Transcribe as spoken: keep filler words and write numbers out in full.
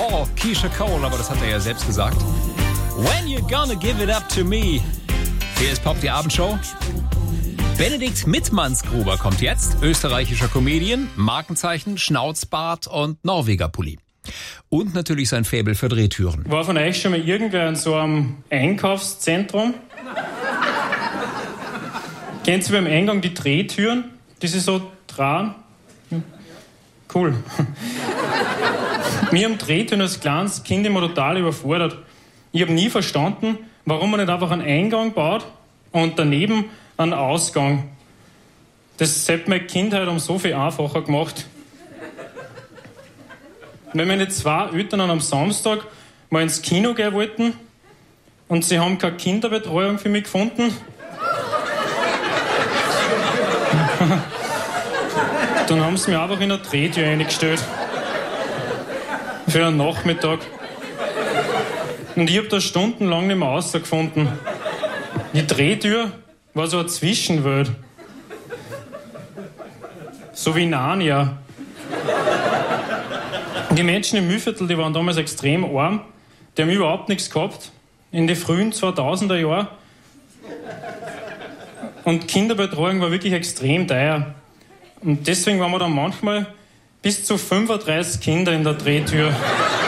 Cole, Keisha Cole, aber das hat er ja selbst gesagt. When you gonna give it up to me? Hier ist Pop, die Abendshow. Benedikt Mittmannsgruber kommt jetzt, österreichischer Comedian, Markenzeichen, Schnauzbart und Norweger-Pulli. Und natürlich sein Faible für Drehtüren. War von euch schon mal irgendwer in so einem Einkaufszentrum? Kennt ihr beim Eingang die Drehtüren, die sie so tragen? Cool. Mir haben Drehtüren als kleines Kind immer total überfordert. Ich habe nie verstanden, warum man nicht einfach einen Eingang baut und daneben einen Ausgang. Das hat meine Kindheit um so viel einfacher gemacht. Wenn meine zwei Eltern am Samstag mal ins Kino gehen wollten und sie haben keine Kinderbetreuung für mich gefunden, dann haben sie mich einfach in eine Drehtür eingestellt. Für einen Nachmittag. Und ich habe da stundenlang nicht mehr rausgefunden. Die Drehtür war so eine Zwischenwelt. So wie Narnia. Die Menschen im Mühlviertel, die waren damals extrem arm. Die haben überhaupt nichts gehabt. In den frühen zweitausender Jahren. Und Kinderbetreuung war wirklich extrem teuer. Und deswegen waren wir dann manchmal bis zu fünfunddreißig Kinder in der Drehtür.